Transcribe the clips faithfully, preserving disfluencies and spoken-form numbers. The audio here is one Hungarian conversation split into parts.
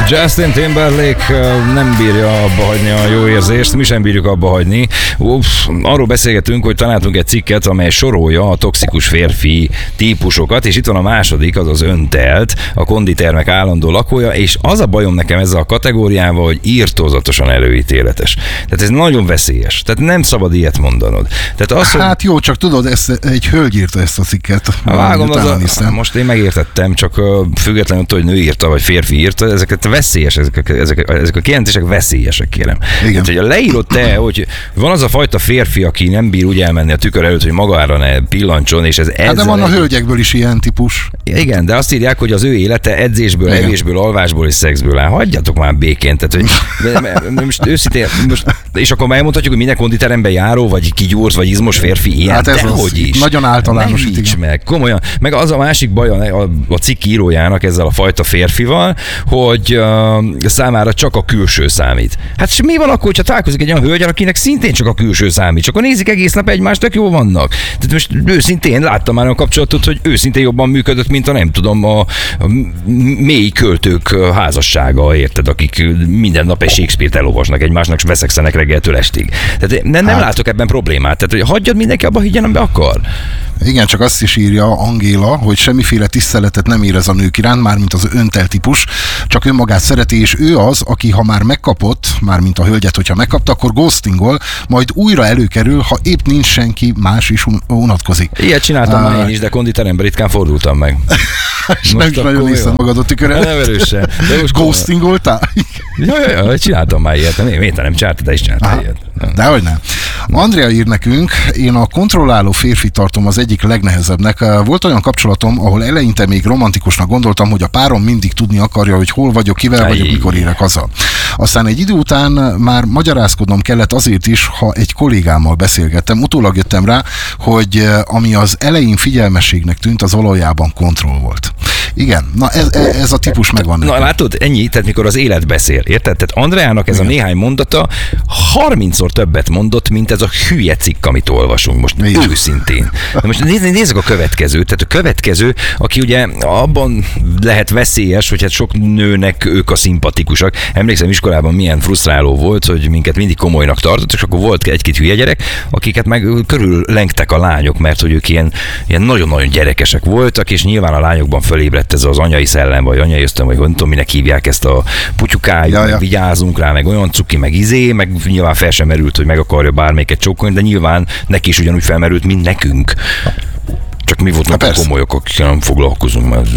Justin Timberlake nem bírja abba hagyni a jó érzést, mi sem bírjuk abba hagyni. Uff, arról beszélgetünk, hogy találtunk egy cikket, amely sorolja a toxikus férfi típusokat, és itt van a második, az az öntelt, a konditermek állandó lakója, és az a bajom nekem ezzel a kategóriával, hogy írtózatosan előítéletes. Tehát ez nagyon veszélyes. Tehát nem szabad ilyet mondanod. Tehát az, hát jó, csak tudod, ezt, egy hölgy írta ezt a cikket. Vágom, az a, most én megértettem, csak függetlenül attól, hogy nő írta, vagy férfi írta, ezeket veszélyes, ezek, ezek, ezek a kijelentések veszélyesek, kérem. Igen. Tehát, hogy leírod te, hogy van az a fajta férfi, aki nem bír úgy elmenni a tükör előtt, hogy magára ne pillancson, és ez hát de van a hölgyekből is ilyen típus. Igen, de azt írják, hogy az ő élete edzésből, igen, evésből, alvásból és szexből áll. Hagyjatok már békén. Tehát, hogy most őszintén, most, és akkor elmondhatjuk, hogy minden konditeremben járó, vagy kigyúrsz, vagy izmos férfi ilyen, hát ez dehogy is. Nagyon általános. Meg, komolyan. Meg az a másik baj a, a, a cikk írójának ezzel a fajta férfival, hogy uh, számára csak a külső számít. Hát és mi van akkor, hogyha találkozik egy olyan hölgyel, akinek szintén csak a külső számít, csak akkor nézik egész nap egymást, tök jó vannak. Tehát most őszintén láttam már a kapcsolatot, hogy őszintén jobban működött, mint a nem tudom, a, a mély költők házassága, érted, akik minden nap egy Shakespeare-t elolvasnak egymásnak, és veszekszenek reggeltől estig. Tehát nem, nem hát. látok ebben problémát. Tehát, hogy hagyjad mindenki abba, higgyen, amiben akar. Igen, csak azt is írja Angéla, hogy semmiféle tiszteletet nem érez a nők iránt, mármint az öntelt típus, csak önmagát szereti, és ő az, aki ha már megkapott, mármint a hölgyet, hogyha megkapta, akkor ghostingol, majd újra előkerül, ha épp nincs senki más is unatkozik. Ilyet csináltam uh, már én is, de konditeremben ritkán fordultam meg. És nem is nagyon néztem magad a tükör előtt. Nem erősen. Ghostingoltál? Jaj, jaj, jaj, csináltam már ilyet. Nem, én nem csináltam, de is csináltam ilyet. Dehogy nem. Andrea ír nekünk, én a kontrolláló férfi tartom az egyik legnehezebbnek. Volt olyan kapcsolatom, ahol eleinte még romantikusnak gondoltam, hogy a párom mindig tudni akarja, hogy hol vagyok, kivel vagyok, mikor érek haza. Aztán egy idő után már magyarázkodnom kellett azért is, ha egy kollégámmal beszélgettem. Utólag jöttem rá, hogy ami az elején figyelmességnek tűnt, az valójában kontroll volt. Igen, na ez, ez a típus megvan. Na látod, ennyi, tehát mikor az élet beszél, érted? Tehát Andreának ez igen, a néhány mondata harmincszor többet mondott, mint ez a hülye cikk, amit olvasunk most, igen, őszintén. De most nézzük, nézzük a következőt. Tehát a következő, aki ugye abban lehet veszélyes, hogy hát sok nőnek ők a szimpatikusak. Emlékszem, iskolában milyen frusztráló volt, hogy minket mindig komolynak tartott, és akkor volt egy-két hülye gyerek, akiket meg körül lengtek a lányok, mert hogy ők ilyen, ilyen nagyon-nagyon gyerekesek voltak, és nyilván a lányokban fölébredt ez az anyai szellem, vagy anyai ösztön, vagy nem tudom, minek hívják ezt a putyukáját, ja, meg ja. vigyázunk rá, meg olyan cuki, meg izé, meg nyilván fel sem merült, hogy meg akarja bármelyiket csókolni, de nyilván neki is ugyanúgy felmerült, mint nekünk. Csak mi voltunk a komolyok, akik nem foglalkozunk már.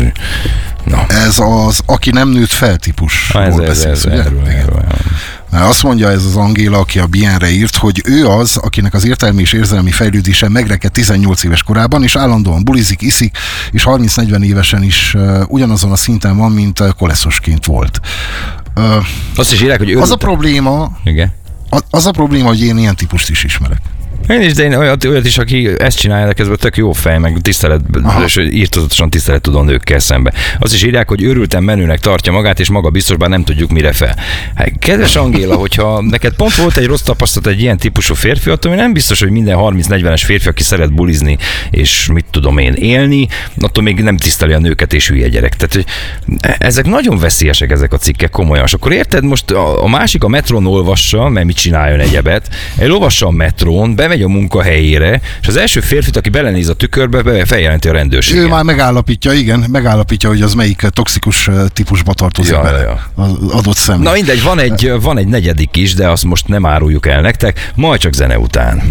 Na. Ez az, aki nem nőtt fel típusról ez, beszélsz, ez, ez, erről, erről. Azt mondja ez az Angéla, aki a bé en-re írt, hogy ő az, akinek az értelmi és érzelmi fejlődése megrekedt tizennyolc éves korában, és állandóan bulizik, iszik, és harminc-negyven évesen is uh, ugyanazon a szinten van, mint uh, koleszosként volt. Uh, Azt is írják, hogy ő... Az a probléma, igen. Az, az a probléma, hogy én ilyen típust is ismerek. Én is, de én olyat, olyat is, aki ezt csinálja, de közben tök jó fej, meg tisztelet, és írtozatosan tisztelet tudó nőkkel szembe. Azt is írják, hogy őrülten menőnek tartja magát, és maga biztos, bár nem tudjuk mire fel. Hát, kedves Angéla, hogyha neked pont volt egy rossz tapasztalat egy ilyen típusú férfi, attól nem biztos, hogy minden harminc-negyvenes férfi, aki szeret bulizni, és mit tudom én élni, attól még nem tiszteli a nőket és hülye gyerek. Tehát, hogy ezek nagyon veszélyesek, ezek a cikkek, komolyan. És akkor érted, most a, a másik a metrón olvassa, mert mit csináljon egyebet, elolvassa a metrón, bemegy a munkahelyére, és az első férfit, aki belenéz a tükörbe, feljelenti a rendőrséget. Ő már megállapítja, igen, megállapítja, hogy az melyik toxikus típusba tartozik ja, bele ja. az adott személy. Na mindegy, van egy, van egy negyedik is, de azt most nem áruljuk el nektek, majd csak zene után.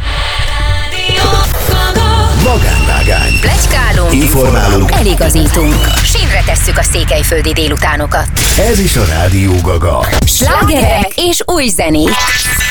Magánvágány. Pletykálunk, informálunk, eligazítunk. Sínre tesszük a székelyföldi délutánokat. Ez is a Rádió Gaga. Slágerek és új zenék.